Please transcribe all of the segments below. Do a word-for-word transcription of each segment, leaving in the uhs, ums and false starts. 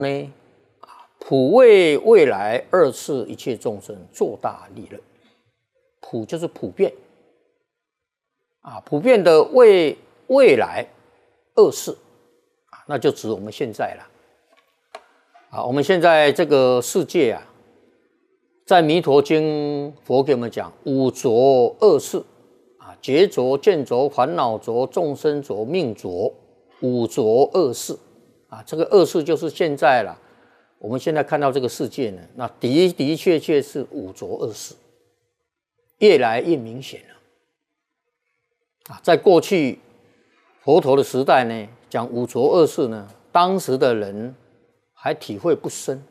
呢，普为未来二世一切众生作大利乐。普就是普遍啊，普遍的为未来二世啊，那就指我们现在了。啊，我们现在这个世界啊，在《弥陀经》佛给我们讲五浊恶世啊，劫浊、见浊、烦恼浊、众生浊、命浊，五浊恶世啊，这个恶世就是现在了。我们现在看到这个世界呢，那的的确确是五浊恶世，越来越明显了。啊，在过去佛陀的时代呢，讲五浊恶世呢，当时的人还体会不深。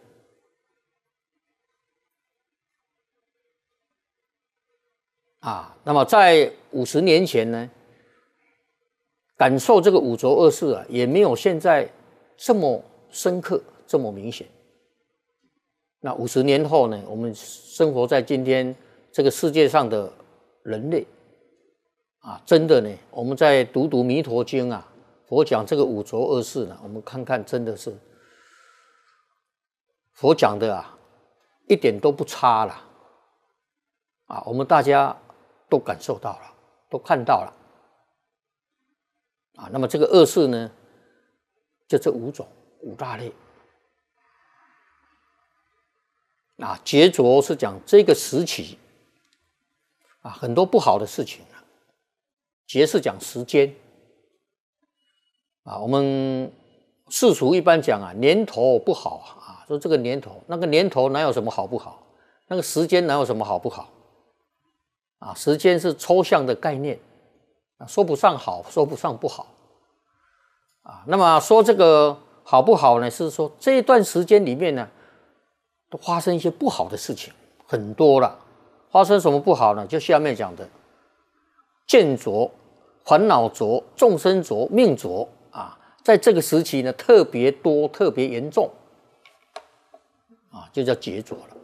啊，那么在五十年前呢，感受这个五浊恶世啊，也没有现在这么深刻、这么明显。那五十年后呢，我们生活在今天这个世界上的人类啊，真的呢，我们在读读《弥陀经》啊，佛讲这个五浊恶世呢，我们看看，真的是佛讲的啊，一点都不差了啊，我们大家都感受到了，都看到了啊。那么这个恶世呢，就这五种五大类啊。劫浊是讲这个时期啊，很多不好的事情啊。劫是讲时间啊，我们世俗一般讲啊，年头不好啊，说这个年头，那个年头哪有什么好不好？那个时间哪有什么好不好？啊，时间是抽象的概念，啊，说不上好，说不上不好，啊，那么说这个好不好呢？是说这一段时间里面呢，都发生一些不好的事情，很多了。发生什么不好呢？就下面讲的见浊、烦恼浊、众生浊、命浊啊，在这个时期呢，特别多，特别严重，啊，就叫劫浊了。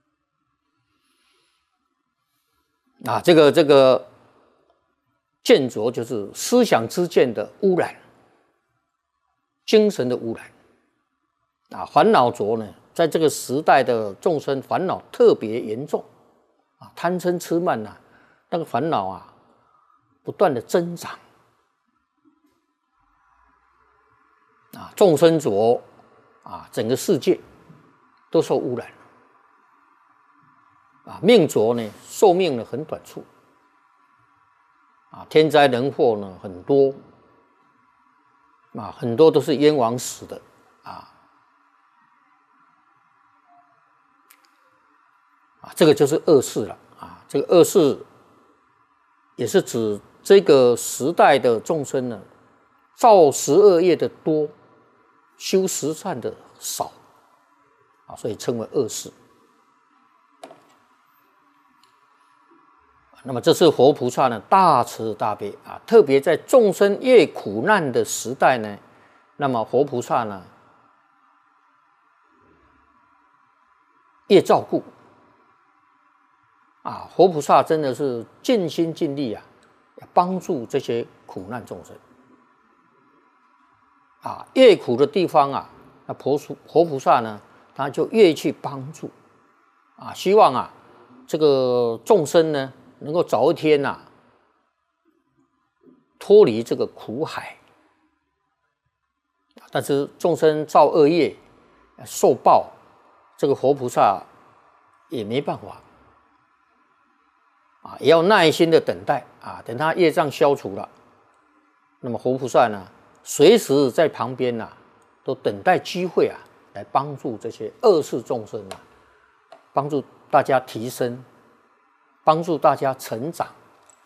啊，这个这个见浊就是思想之见的污染，精神的污染。啊，烦恼浊呢，在这个时代的众生烦恼特别严重，啊，贪嗔痴慢呐，那个烦恼啊，不断的增长。啊，众生浊啊，整个世界都受污染。啊，命浊呢，寿命呢很短促，啊，天灾人祸呢很多，啊，很多都是冤枉死的，啊，啊，这个就是恶世了，啊，这个恶世也是指这个时代的众生呢，造十恶业的多，修十善的少，啊，所以称为恶世。那么这是佛菩萨呢大慈大悲啊，特别在众生越苦难的时代呢，那么佛菩萨呢越照顾啊，佛菩萨真的是尽心尽力啊，帮助这些苦难众生啊，越苦的地方啊，那佛佛菩萨呢，他就越去帮助啊，希望啊这个众生呢，能够早一天呐、啊，脱离这个苦海。但是众生造恶业，受报，这个佛菩萨也没办法啊，也要耐心的等待啊，等他业障消除了，那么佛菩萨呢，随时在旁边呐、啊，都等待机会啊，来帮助这些恶世众生啊，帮助大家提升。帮助大家成长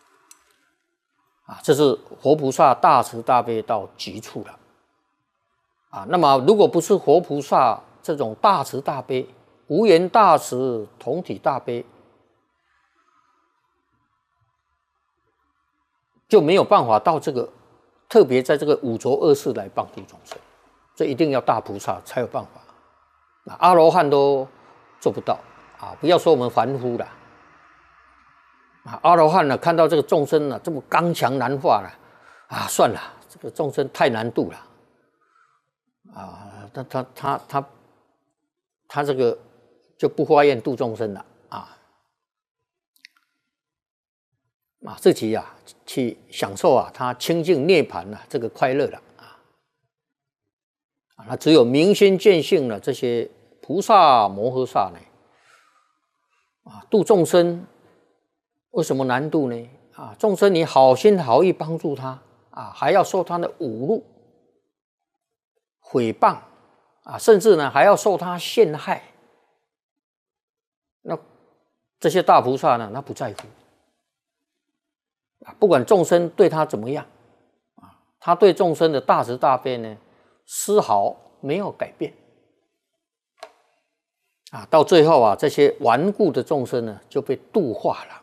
啊，这是佛菩萨大慈大悲到极处了啊。那么，如果不是佛菩萨这种大慈大悲、无缘大慈、同体大悲，就没有办法到这个特别在这个五浊恶世来帮助众生。这一定要大菩萨才有办法，那阿罗汉都做不到啊！不要说我们凡夫了。阿罗汉呢，看到这个众生呢这么刚强难化了，啊，算了，这个众生太难度了， 啊，他他他他他这个就不发愿度众生了啊啊，自己啊去享受啊他清净涅槃啊这个快乐了啊啊，那只有明心见性了这些菩萨摩诃萨呢啊度众生为什么难度呢？啊，众生你好心好意帮助他啊，还要受他的侮辱、诽谤啊，甚至呢还要受他陷害。那这些大菩萨呢，他不在乎啊，不管众生对他怎么样啊，他对众生的大慈大悲呢，丝毫没有改变啊。到最后啊，这些顽固的众生呢，就被度化了。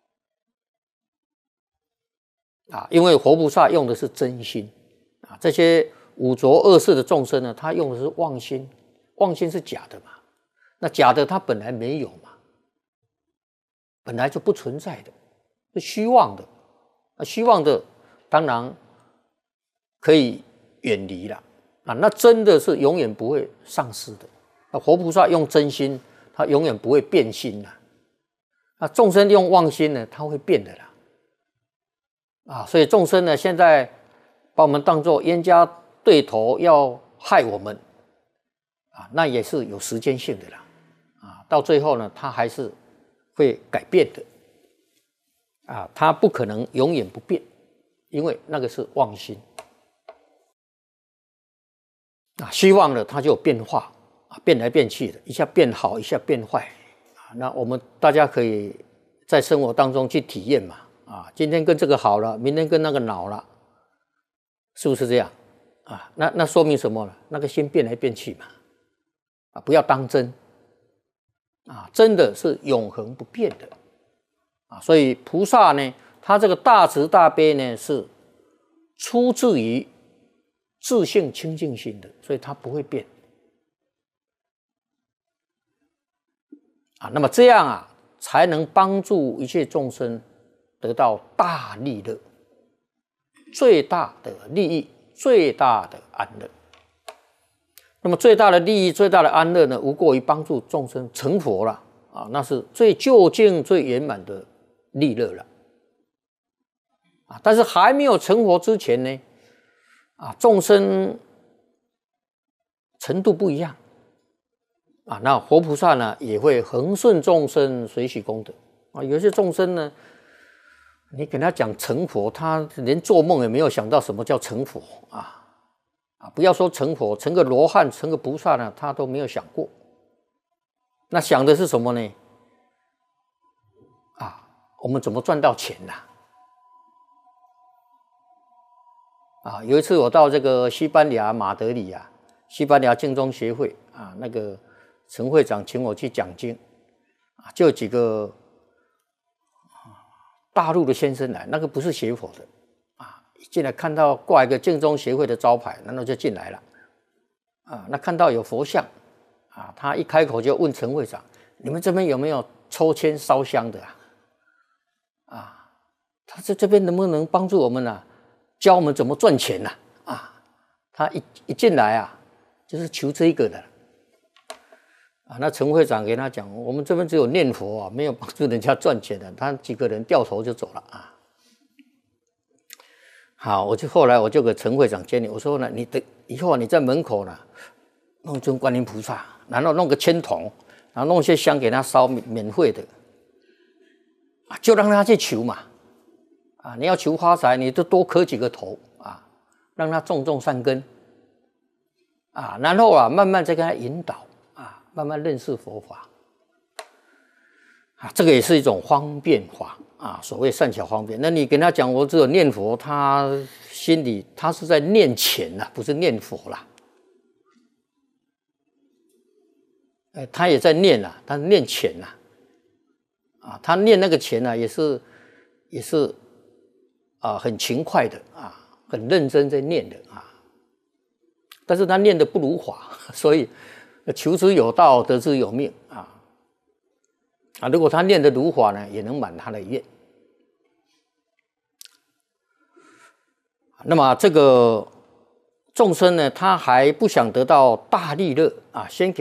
啊，因为活菩萨用的是真心啊，这些五浊恶世的众生呢，他用的是妄心，妄心是假的嘛，那假的它本来没有嘛，本来就不存在的，是虚妄的，那虚妄的当然可以远离了啊，那真的是永远不会丧失的。那活菩萨用真心，他永远不会变心啦。那众生用妄心呢，他会变的啦。啊，所以众生呢，现在把我们当作冤家对头，要害我们啊，那也是有时间性的啦。啊，到最后呢，他还是会改变的。啊，他不可能永远不变，因为那个是妄心。啊，希望呢，它就有变化啊，变来变去的，一下变好，一下变坏啊。那我们大家可以在生活当中去体验嘛。啊，今天跟这个好了，明天跟那个恼了，是不是这样？啊，那那说明什么呢？那个心变来变去嘛，啊，不要当真，啊，真的是永恒不变的，啊，所以菩萨呢，他这个大慈大悲呢，是出自于自性清净心的，所以他不会变，啊，那么这样啊，才能帮助一切众生得到大利乐，最大的利益，最大的安乐。那么最大的利益、最大的安乐呢，无过于帮助众生成佛了啊，那是最究竟、最圆满的利乐了啊。但是还没有成佛之前呢，啊，众生程度不一样啊，那活菩萨呢也会恒顺众生，随喜功德啊。有些众生呢，你跟他讲成佛，他连做梦也没有想到什么叫成佛啊啊！不要说成佛，成个罗汉，成个菩萨呢，他都没有想过。那想的是什么呢？啊，我们怎么赚到钱呢？啊，有一次我到这个西班牙马德里啊，西班牙净宗协会啊，那个陈会长请我去讲经啊，就有几个大陆的先生来，那个不是学佛的啊，进来看到挂一个净宗协会的招牌，然后就进来了啊。那看到有佛像啊，他一开口就问陈会长：“你们这边有没有抽签烧香的啊？”啊，他在这边能不能帮助我们啊？教我们怎么赚钱呐？啊，他一一进来啊，就是求这个的。啊，那陈会长给他讲，我们这边只有念佛啊，没有帮助人家赚钱的。他几个人掉头就走了啊。好，我就后来我就给陈会长建议，我说呢，你的以后你在门口呢弄尊观音菩萨，然后弄个签筒，然后弄些香给他烧，免费的，啊，就让他去求嘛。啊，你要求发财，你就多磕几个头啊，让他种种善根，啊，然后啊，慢慢再给他引导。慢慢认识佛法啊，这个也是一种方便法啊。所谓善巧方便，那你跟他讲我只有念佛，他心里他是在念钱啦，不是念佛啦。哎，他也在念啦，他念钱啦，啊，他念那个钱呢，也是也是啊，很勤快的啊，很认真在念的啊。但是他念的不如法，所以。求之有道，得之有命啊！啊，如果他念的如法呢，也能满他的愿。那么这个众生呢，他还不想得到大利乐啊，先给。